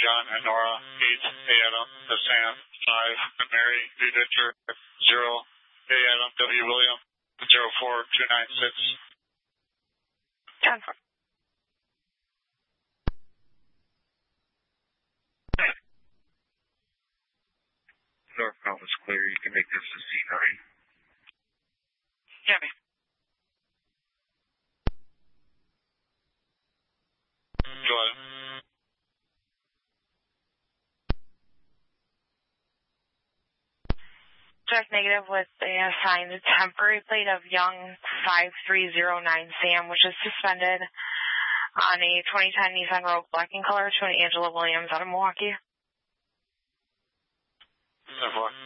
John and Nora, 8, A Adam, to Sam, 5, Mary, V Victor, 0, A Adam, W William, 04296. 10-4. North Mountain's clear. You can make this a C9. Jimmy. Go ahead. Check negative with a assigned temporary plate of Young 5309 Sam, which is suspended on a 2010 Nissan Rogue black in color to an Angela Williams out of Milwaukee. 10-4.